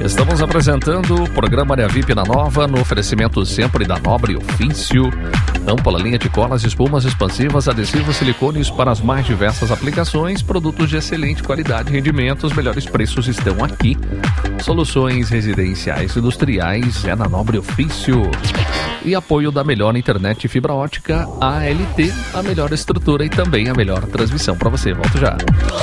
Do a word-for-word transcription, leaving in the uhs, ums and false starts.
Estamos apresentando o programa Área V I P na Nova, no oferecimento sempre da Nobre Ofício. Ampla linha de colas, espumas expansivas, adesivos, silicones para as mais diversas aplicações, produtos de excelente qualidade e rendimento. Os melhores preços estão aqui. Soluções residenciais e industriais é na Nobre Ofício. E apoio da melhor internet fibra ótica A L T, a melhor estrutura e também a melhor transmissão para você. Volto já.